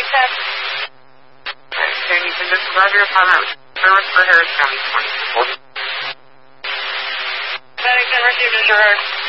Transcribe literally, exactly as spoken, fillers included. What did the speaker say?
Point ten. Okay, you can just provide your apartment service for Harris County twenty-four. Bennington, received as your